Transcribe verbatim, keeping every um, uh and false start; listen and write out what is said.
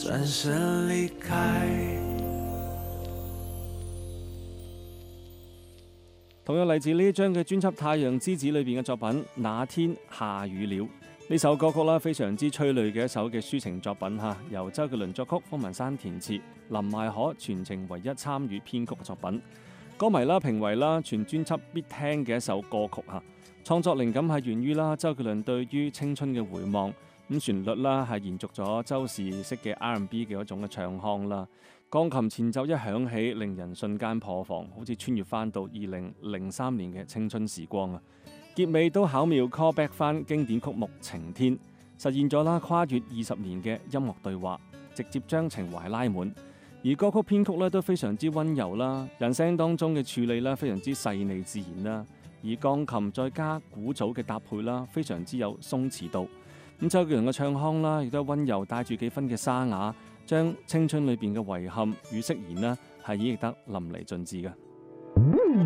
轉身離開。 同樣嚟自呢張嘅專輯《太陽之子》裏邊嘅作品《那天下雨了》，呢首歌曲啦，非常之催淚嘅一首嘅抒情作品嚇，由周杰倫作曲，方文山填詞，林邁可全程唯一參與編曲嘅作品。歌迷啦評為啦全專輯必聽嘅一首歌曲嚇。創作靈感係源於啦周杰倫對於青春嘅回望，咁旋律啦係延續咗周氏式嘅 R and B 嘅一種嘅唱腔啦。鋼琴前奏一響起，令人瞬間破防，好似穿越翻到二零零三年嘅青春時光啊！結尾都巧妙 call back 翻經典曲目《晴天》，實現咗啦跨越二十年嘅音樂對話，直接將情懷拉滿。而歌曲編曲咧都非常之溫柔啦，人聲當中嘅處理啦非常之細膩自然啦，而鋼琴再加鼓組嘅搭配啦，非常之有鬆弛度。咁周杰倫嘅唱腔啦，亦都溫柔帶住幾分嘅沙啞，將青春裏邊嘅遺憾與釋然啦，係演繹得淋漓盡致嘅。